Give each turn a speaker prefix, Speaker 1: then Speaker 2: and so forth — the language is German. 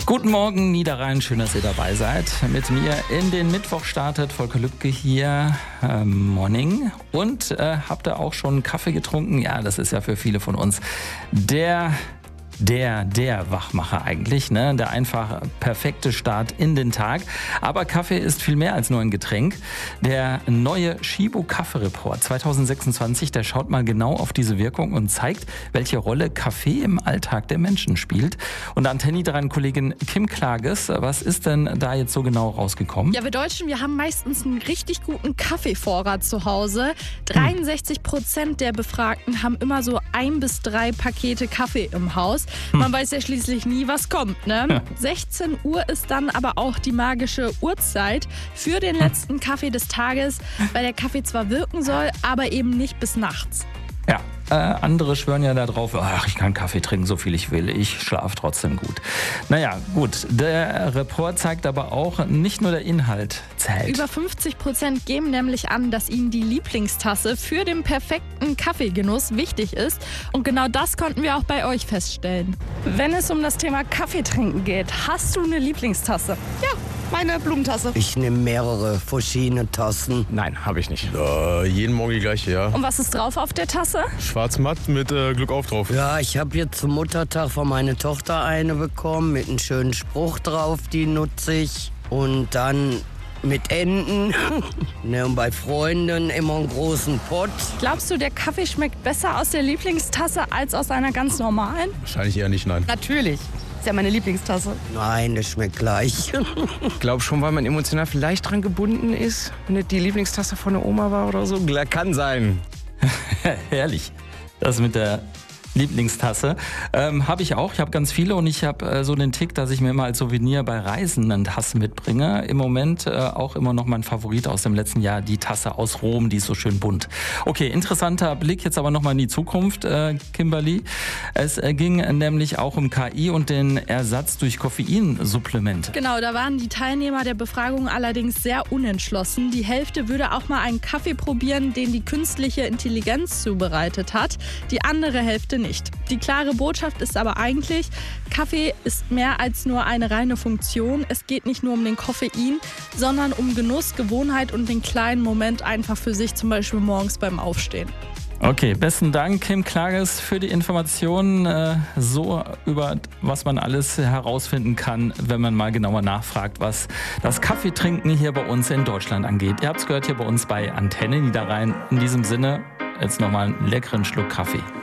Speaker 1: Guten Morgen, Niederrhein. Schön, dass ihr dabei seid. Mit mir in den Mittwoch startet Volker Lübcke hier. Morning. Und habt ihr auch schon Kaffee getrunken? Ja, das ist ja für viele von uns der Wachmacher eigentlich, ne? Der einfach perfekte Start in den Tag. Aber Kaffee ist viel mehr als nur ein Getränk. Der neue Chibo Kaffee-Report 2026, der schaut mal genau auf diese Wirkung und zeigt, welche Rolle Kaffee im Alltag der Menschen spielt. Und Antenne dran Kollegin Kim Klages, was ist denn da jetzt so genau rausgekommen?
Speaker 2: Ja, wir Deutschen, wir haben meistens einen richtig guten Kaffeevorrat zu Hause. 63% der Befragten haben immer so 1 bis 3 Pakete Kaffee im Haus. Man weiß ja schließlich nie, was kommt, ne? Ja. 16 Uhr ist dann aber auch die magische Uhrzeit für den letzten Kaffee des Tages, weil der Kaffee zwar wirken soll, aber eben nicht bis nachts.
Speaker 1: Ja, andere schwören ja darauf, ach, ich kann Kaffee trinken, so viel ich will, ich schlafe trotzdem gut. Naja, gut, der Report zeigt aber auch, nicht nur der Inhalt zählt.
Speaker 2: Über 50% geben nämlich an, dass ihnen die Lieblingstasse für den perfekten Kaffeegenuss wichtig ist. Und genau das konnten wir auch bei euch feststellen. Wenn es um das Thema Kaffee trinken geht, hast du eine Lieblingstasse?
Speaker 3: Ja, meine Blumentase.
Speaker 4: Ich nehme mehrere verschiedene Tassen.
Speaker 5: Nein, habe ich nicht.
Speaker 6: Jeden Morgen die gleiche, ja.
Speaker 2: Und was ist drauf auf der Tasse?
Speaker 6: Schwarz-matt mit Glück auf drauf.
Speaker 4: Ja, ich habe jetzt zum Muttertag von meiner Tochter eine bekommen mit einem schönen Spruch drauf, die nutze ich. Und dann mit Enten. Ne, und bei Freunden immer einen großen Pott.
Speaker 2: Glaubst du, der Kaffee schmeckt besser aus der Lieblingstasse als aus einer ganz normalen?
Speaker 6: Wahrscheinlich eher nicht, nein.
Speaker 3: Natürlich. Ist ja meine Lieblingstasse.
Speaker 4: Nein, das schmeckt gleich.
Speaker 5: Ich glaube schon, weil man emotional vielleicht dran gebunden ist, wenn es die Lieblingstasse von der Oma war oder so. Kann sein.
Speaker 1: Herrlich. Das mit der Lieblingstasse. Habe ich auch. Ich habe ganz viele und ich habe so den Tick, dass ich mir immer als Souvenir bei Reisen eine Tasse mitbringe. Im Moment auch immer noch mein Favorit aus dem letzten Jahr, die Tasse aus Rom, die ist so schön bunt. Okay, interessanter Blick jetzt aber nochmal in die Zukunft, Kimberly. Es ging nämlich auch um KI und den Ersatz durch Koffeinsupplemente.
Speaker 2: Genau, da waren die Teilnehmer der Befragung allerdings sehr unentschlossen. Die Hälfte würde auch mal einen Kaffee probieren, den die künstliche Intelligenz zubereitet hat. Die andere Hälfte nicht. Die klare Botschaft ist aber eigentlich, Kaffee ist mehr als nur eine reine Funktion. Es geht nicht nur um den Koffein, sondern um Genuss, Gewohnheit und den kleinen Moment einfach für sich, zum Beispiel morgens beim Aufstehen.
Speaker 1: Okay, besten Dank, Kim Klages, für die Informationen, so über was man alles herausfinden kann, wenn man mal genauer nachfragt, was das Kaffeetrinken hier bei uns in Deutschland angeht. Ihr habt es gehört hier bei uns bei Antenne Niederrhein. In diesem Sinne, jetzt nochmal einen leckeren Schluck Kaffee.